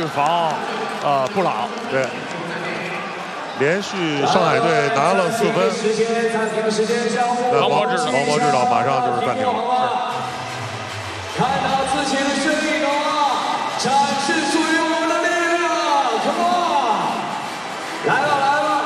预防布朗。 对，连续上海队拿了4分，那王柏指导马上就是暂停了。 看到自己的身影了吗？展示属于我们的力量 ，Come on！ 来吧，来吧！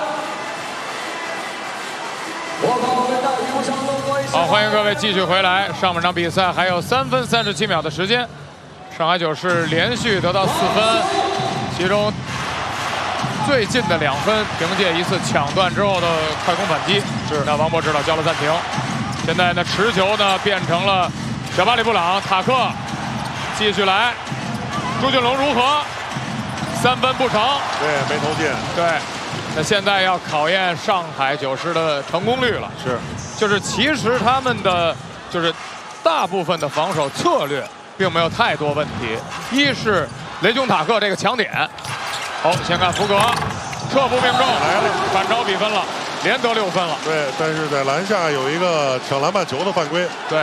我把我们的忧伤都过一下。 好，欢迎各位继续回来。上半场比赛还有3分37秒的时间，上海九是连续得到4分，其中最近的2分凭借一次抢断之后的快攻反击。是，那王柏指导叫了暂停。现在呢，持球呢变成了小巴里布朗，塔克继续来。朱俊龙如何？3分不成。 对，没投进。 对，那现在要考验上海九狮的成功率了。 是，就是其实他们的大部分的防守策略并没有太多问题。一是雷琼塔克这个抢点，好，先看福格撤步命中， 来了， 反超比分了，连得6分了。 对，但是在篮下有一个抢篮板球的犯规。 对，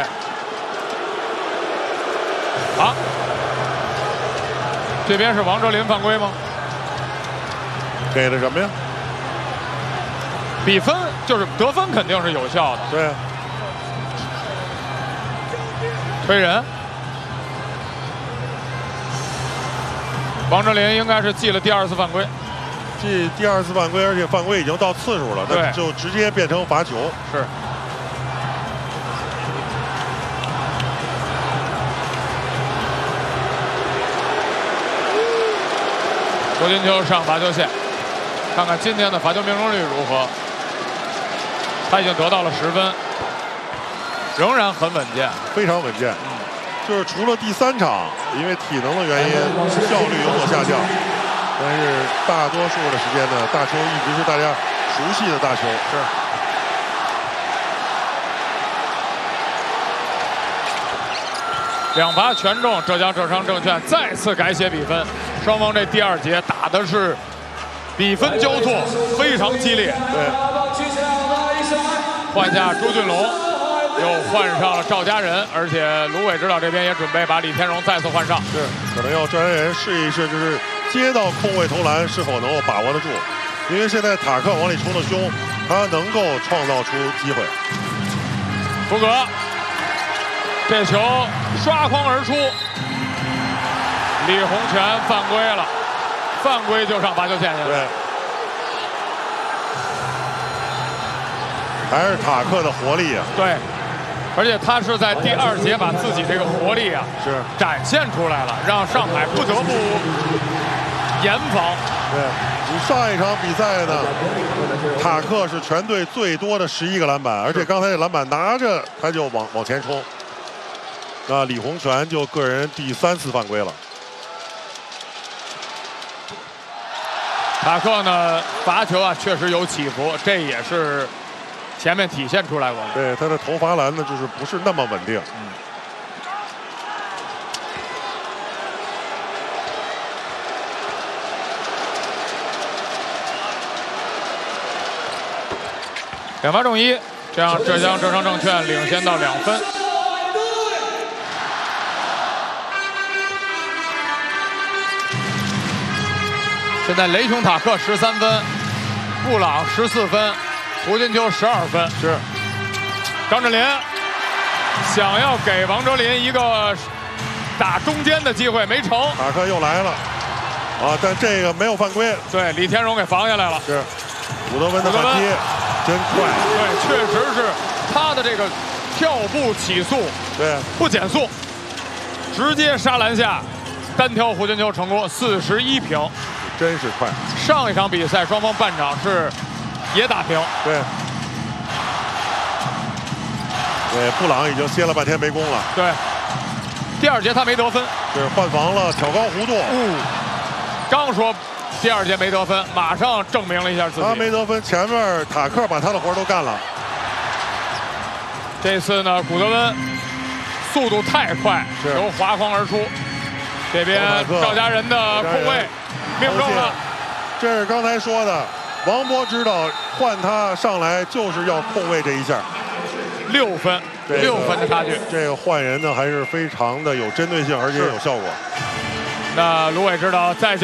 好，这边是王哲林犯规吗？ 给的什么呀？ 比分就是得分肯定是有效的。 对， 推人。王哲林应该是记了第2次犯规， 记第2次犯规，而且犯规已经到次数了，那就直接变成罚球。 是。胡金秋上罚球线，看看今天的罚球命中率如何。他已经得到了10分，仍然很稳健， 非常稳健。就是除了第3场，因为体能的原因，效率有所下降，但是大多数的时间呢，大球一直是大家熟悉的大球。 是。2罚全中，浙江浙商证券再次改写比分。双方这第2节打的是比分交错，非常激烈。 对。 换下朱俊龙，又换上了赵家人，而且卢伟指导这边也准备把李天荣再次换上。 是，可能要赵家人试一试，就是接到空位投篮是否能够把握得住，因为现在塔克往里冲的凶，他能够创造出机会。 福格，这球刷筐而出，李洪权犯规了，犯规就上罚球线去了。 对。还是塔克的活力啊！ 对，而且他是在第2节把自己这个活力啊展现出来了，让上海不得不严防。 对，你上一场比赛呢，塔克是全队最多的11个篮板，而且刚才这篮板拿着他就往前冲。那李洪权就个人第3次犯规了。 塔克呢罚球啊确实有起伏，这也是前面体现出来过的。 对，他的投罚篮呢就是不是那么稳定。 2罚中1，这样浙江浙商证券领先到2分。现在雷琼塔克13分，布朗14分，胡金秋12分。 是。 张镇麟想要给王哲林一个打中间的机会，没成。 塔克又来了，啊，但这个没有犯规。 对，李天荣给防下来了。 是。古德温的反击真快。 对，确实是他的这个跳步起速， 对， 不减速，直接杀篮下，单挑胡金秋成功41平。 真是快！ 上一场比赛双方半场是也打平。 对，对，布朗已经歇了半天没攻了。 对，第2节他没得分， 是换防了，挑高弧度。 刚说第2节没得分，马上证明了一下自己。 他没得分，前面塔克把他的活都干了。 这次呢，古德温速度太快，由滑筐而出。这边赵家人的空位。命中了， 这是刚才说的，王柏指导换他上来就是要控卫这一下 ，6分，6分的差距。 这个换人呢还是非常的有针对性，而且有效果。 那卢伟指导再